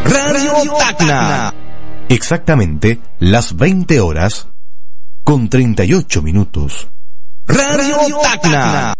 Radio Tacna. Exactamente las 20 horas con 38 minutos. Radio Tacna.